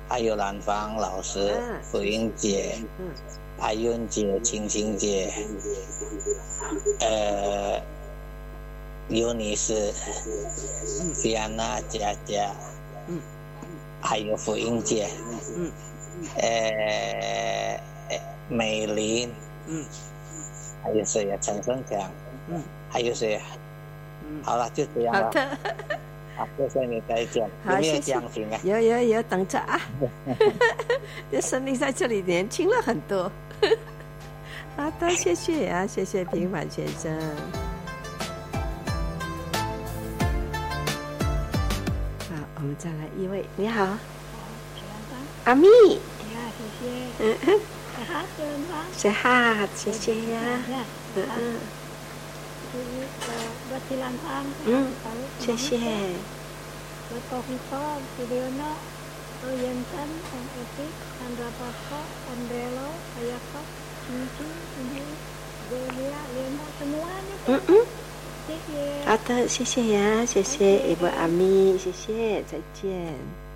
还有兰芳老师、福英姐、阿韵姐、青青姐，尤尼斯、菲安娜、佳佳，还有福英姐，美玲，还有谁啊？陈胜强，还有谁啊？好了，就这样了。 好的。 好，谢谢你再见。有没有奖品啊？ 有，等着啊！这生命在这里年轻了很多。好的，谢谢啊，谢谢平凡先生。好，我们再来一位，你好，阿蜜。 谢谢。 sehat，谢谢呀。 buat silantang. 谢谢。 buat Kovito, Sudiono, Yensen, Etik, Sandra Pasko, Andrelo, Ayako, Cici, Ini, Delia, Lemo, semuanya. 谢谢。 好的，谢谢呀，谢谢Ibu Ami，谢谢，再见。